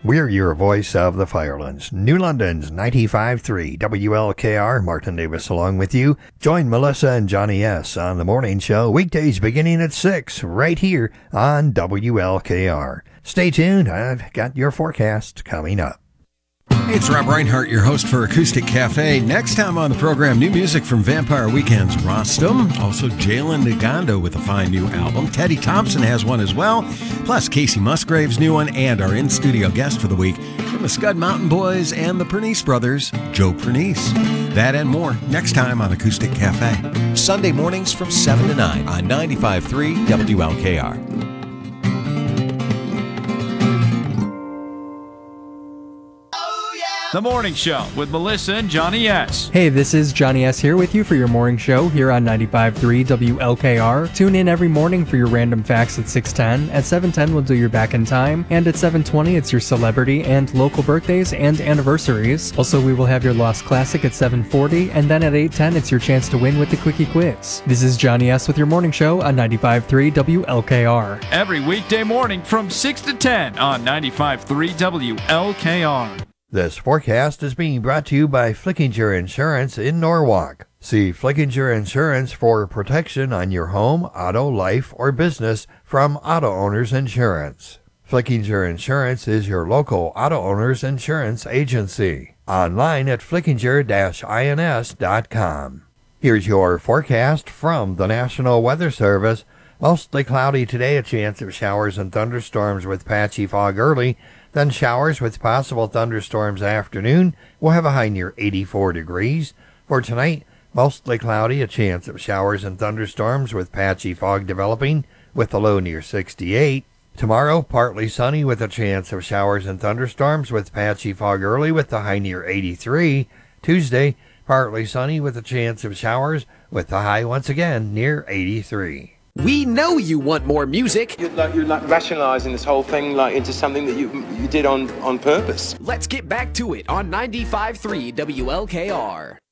We're your voice of the Firelands. New London's 95.3 WLKR. Martin Davis along with you. Join Melissa and Johnny S. on the morning show, weekdays beginning at 6, right here on WLKR. Stay tuned. I've got your forecast coming up. Hey, it's Rob Reinhart, your host for Acoustic Cafe. Next time on the program, new music from Vampire Weekend's Rostam. Also, Jalen Nagando with a fine new album. Teddy Thompson has one as well. Plus, Casey Musgrave's new one and our in-studio guest for the week from the Scud Mountain Boys and the Pernice Brothers, Joe Pernice. That and more next time on Acoustic Cafe. Sunday mornings from 7 to 9 on 95.3 WLKR. The Morning Show with Melissa and Johnny S. Hey, this is Johnny S. here with you for your morning show here on 95.3 WLKR. Tune in every morning for your random facts at 6:10. At 7:10, we'll do your Back in Time. And at 7:20, it's your celebrity and local birthdays and anniversaries. Also, we will have your Lost Classic at 7:40. And then at 8:10, it's your chance to win with the Quickie Quiz. This is Johnny S. with your morning show on 95.3 WLKR. Every weekday morning from 6 to 10 on 95.3 WLKR. This forecast is being brought to you by Flickinger Insurance in Norwalk. See Flickinger Insurance for protection on your home, auto, life, or business from Auto Owners Insurance. Flickinger Insurance is your local auto owners insurance agency. Online at flickinger-ins.com. Here's your forecast from the National Weather Service. Mostly cloudy today, a chance of showers and thunderstorms with patchy fog early. Then showers with possible thunderstorms afternoon. We'll have a high near 84 degrees. For tonight, mostly cloudy, a chance of showers and thunderstorms with patchy fog developing with a low near 68. Tomorrow, partly sunny with a chance of showers and thunderstorms with patchy fog early with a high near 83. Tuesday, partly sunny with a chance of showers with the high once again near 83. We know you want more music. You're rationalizing this whole thing into something that you did on purpose. Let's get back to it on 95.3 WLKR.